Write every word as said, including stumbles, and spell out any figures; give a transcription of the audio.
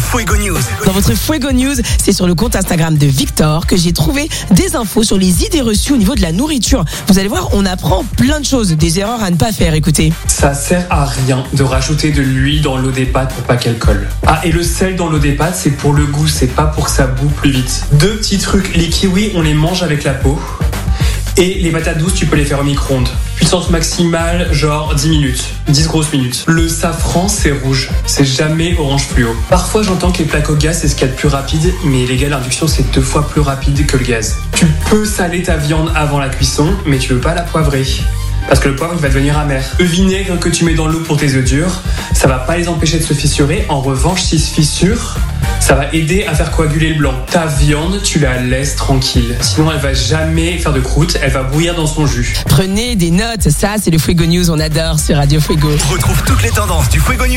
Fuego News. Dans votre Fuego News, c'est sur le compte Instagram de Victor que j'ai trouvé des infos sur les idées reçues au niveau de la nourriture. Vous allez voir, on apprend plein de choses, des erreurs à ne pas faire, écoutez. Ça sert à rien de rajouter de l'huile dans l'eau des pâtes pour pas qu'elle colle. Ah, et le sel dans l'eau des pâtes, c'est pour le goût, c'est pas pour que ça boue plus vite. Deux petits trucs, les kiwis, on les mange avec la peau. Et les patates douces, tu peux les faire au micro-ondes. Puissance maximale, genre dix minutes. dix grosses minutes. Le safran, c'est rouge. C'est jamais orange fluo. Parfois, j'entends que les plaques au gaz, c'est ce qu'il y a de plus rapide. Mais les gars, l'induction, c'est deux fois plus rapide que le gaz. Tu peux saler ta viande avant la cuisson, mais tu veux pas la poivrer. Parce que le poivre, il va devenir amer. Le vinaigre que tu mets dans l'eau pour tes œufs durs, ça va pas les empêcher de se fissurer. En revanche, s'ils se fissurent, ça va aider à faire coaguler le blanc. Ta viande, tu la laisses tranquille. Sinon, elle va jamais faire de croûte, elle va bouillir dans son jus. Prenez des notes, ça c'est le Fuego News, on adore sur Radio Fuego. Retrouve toutes les tendances du Fuego News